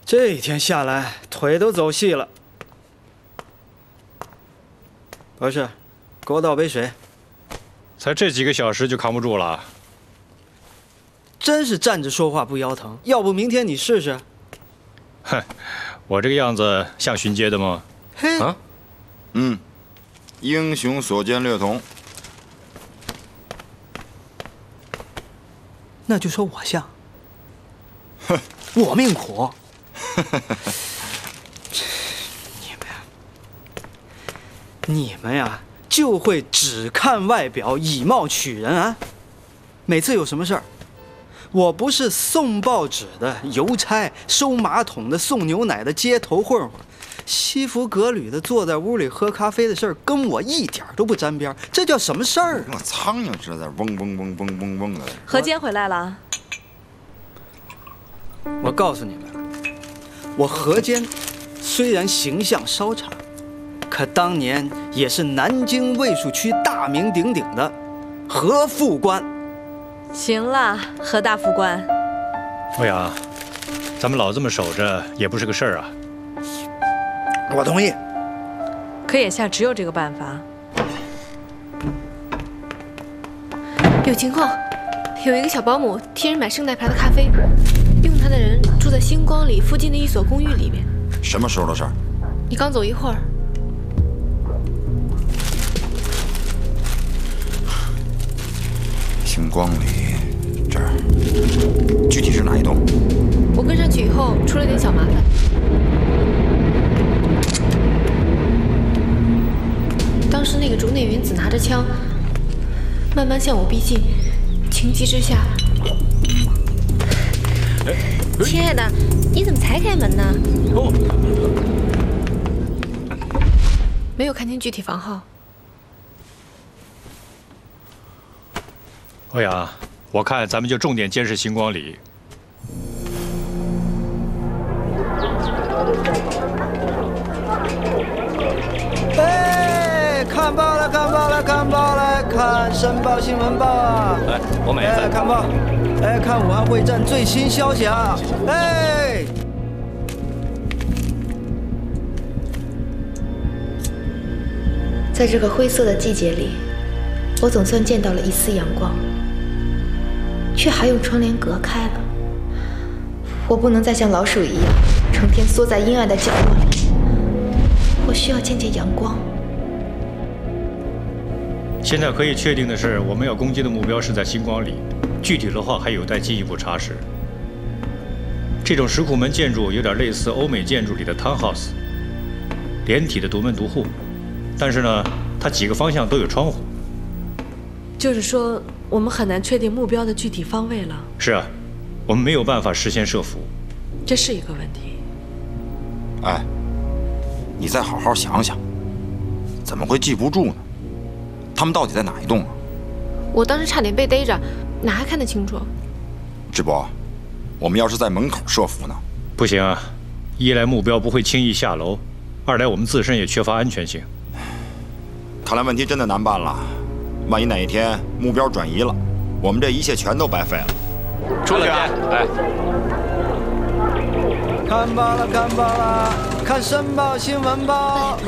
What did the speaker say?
这一天下来，腿都走细了。博士，给我倒杯水。 才这几个小时就扛不住了。 真是站着说话不腰疼，要不明天你试试？ 哼，我这个样子像巡街的吗？ 嘿， 啊， 英雄所见略同。 那就说我像。哼，我命苦。你们呀，就会只看外表，以貌取人啊！每次有什么事儿，我不是送报纸的邮差，收马桶的，送牛奶的，街头混混，西服革履的坐在屋里喝咖啡的事儿，跟我一点都不沾边。这叫什么事儿？ 我苍蝇似的嗡嗡嗡嗡嗡嗡的。 何坚回来了。 我告诉你们，我何坚虽然形象稍差，可当年也是南京卫戍区大名鼎鼎的何副官。 行了，何大副官。 欧阳，咱们老这么守着也不是个事儿啊。 我同意。 可眼下只有这个办法。 有情况，有一个小保姆替人买圣代牌的咖啡，用它的人住在星光里附近的一所公寓里面。 什么时候的事儿？ 你刚走一会儿。 星光里这儿，具体是哪一栋？ 我跟上去以后出了点小麻烦。当时那个竹内云子拿着枪，慢慢向我逼近，情急之下，亲爱的，你怎么才开门呢？没有看清具体房号。 欧阳，我看咱们就重点监视星光里。 哎，看报了，看报了，看报了，看申报新闻报啊！ 哎，我每次看报，哎，看武汉会战最新消息啊！哎。 在这个灰色的季节里，我总算见到了一丝阳光，却还用窗帘隔开了。我不能再像老鼠一样，成天缩在阴暗的角落里。我需要见见阳光。 现在可以确定的是，我们要攻击的目标是在星光里，具体的话还有待进一步查实。这种石库门建筑有点类似欧美建筑里的 townhouse， 连体的独门独户，但是呢，它几个方向都有窗户。 就是说，我们很难确定目标的具体方位了。 是啊，我们没有办法事先设伏， 这是一个问题。 哎，你再好好想想，怎么会记不住呢？他们到底在哪一栋啊？ 我当时差点被逮着，哪还看得清楚？ 智博，我们要是在门口设伏呢？ 不行啊，一来目标不会轻易下楼，二来我们自身也缺乏安全性。 看来问题真的难办了。万一哪一天目标转移了，我们这一切全都白费了。 出来，哎， 看报了，看报了，看申报新闻报。